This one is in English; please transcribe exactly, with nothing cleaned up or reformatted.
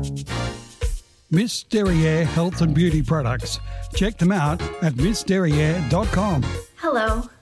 Miss Derriere Health and Beauty Products. Check them out at miss derriere dot com. Hello,